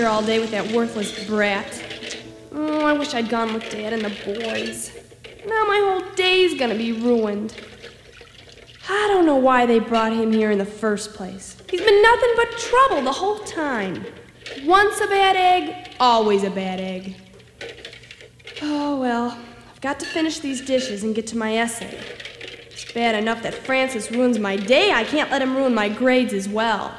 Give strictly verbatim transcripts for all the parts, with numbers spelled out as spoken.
all day with that worthless brat. Oh, I wish I'd gone with Dad and the boys. Now my whole day's gonna be ruined. I don't know why they brought him here in the first place. He's been nothing but trouble the whole time. Once a bad egg, always a bad egg. Oh, well, I've got to finish these dishes and get to my essay. It's bad enough that Francis ruins my day. I can't let him ruin my grades as well.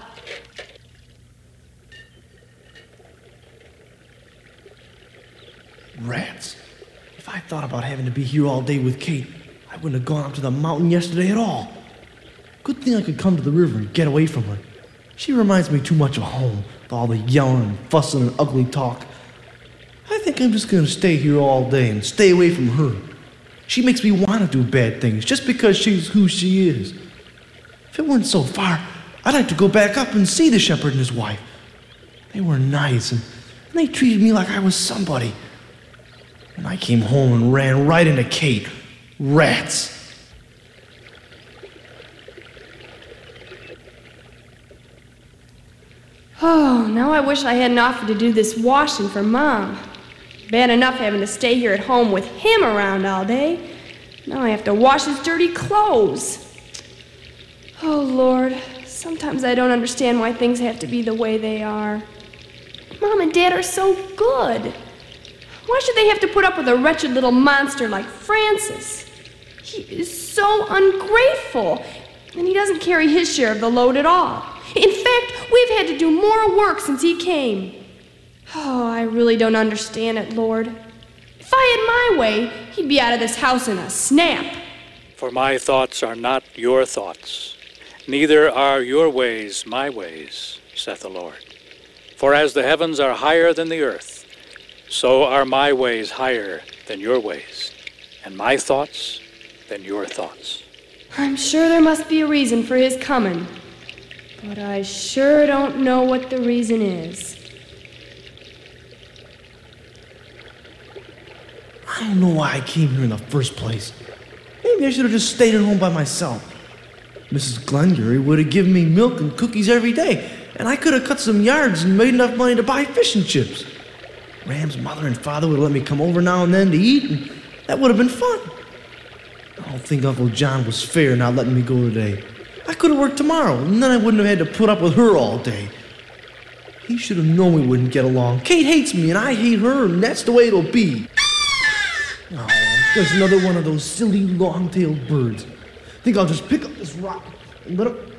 Rats. If I thought about having to be here all day with Kate, I wouldn't have gone up to the mountain yesterday at all. Good thing I could come to the river and get away from her. She reminds me too much of home, with all the yelling and fussing and ugly talk. I think I'm just gonna stay here all day and stay away from her. She makes me want to do bad things just because she's who she is. If it weren't so far, I'd like to go back up and see the shepherd and his wife. They were nice, and, and they treated me like I was somebody. And I came home and ran right into Kate. Rats. Oh, now I wish I hadn't offered to do this washing for Mom. Bad enough having to stay here at home with him around all day. Now I have to wash his dirty clothes. Oh, Lord, sometimes I don't understand why things have to be the way they are. Mom and Dad are so good. Why should they have to put up with a wretched little monster like Francis? He is so ungrateful, and he doesn't carry his share of the load at all. In fact, we've had to do more work since he came. Oh, I really don't understand it, Lord. If I had my way, he'd be out of this house in a snap. For my thoughts are not your thoughts, neither are your ways my ways, saith the Lord. For as the heavens are higher than the earth, so are my ways higher than your ways, and my thoughts than your thoughts. I'm sure there must be a reason for his coming, but I sure don't know what the reason is. I don't know why I came here in the first place. Maybe I should have just stayed at home by myself. Missus Glengarry would have given me milk and cookies every day, and I could have cut some yards and made enough money to buy fish and chips. Ram's mother and father would have let me come over now and then to eat, and that would have been fun. I don't think Uncle John was fair not letting me go today. I could have worked tomorrow, and then I wouldn't have had to put up with her all day. He should have known we wouldn't get along. Kate hates me, and I hate her, and that's the way it'll be. Oh, there's another one of those silly long-tailed birds. I think I'll just pick up this rock and let him...